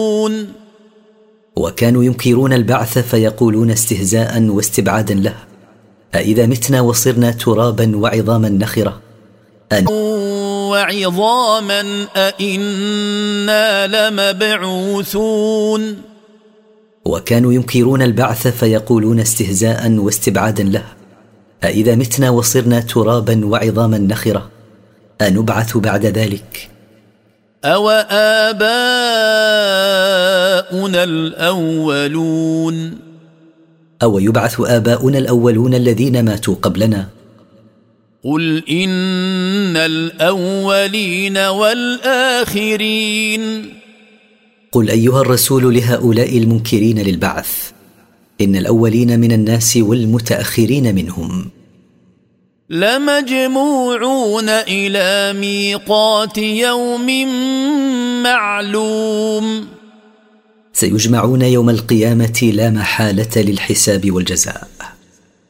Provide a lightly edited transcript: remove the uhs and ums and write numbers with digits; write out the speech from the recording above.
وكانوا ينكرون البعث فيقولون استهزاء واستبعادا له: أإذا متنا وصرنا ترابا وعظاما نخرة وعظاما أإنا لمبعوثون. وكانوا ينكرون البعث فيقولون استهزاء واستبعادا له: أإذا متنا وصرنا ترابا وعظاما نخرة أنبعث بعد ذلك؟ أوآباؤنا الأولون. أو يبعث آباؤنا الأولون الذين ماتوا قبلنا؟ قل إن الأولين والآخرين. قل أيها الرسول لهؤلاء المنكرين للبعث: إن الأولين من الناس والمتأخرين منهم لمجموعون إلى ميقات يوم معلوم. سيجمعون يوم القيامة لا محالة للحساب والجزاء.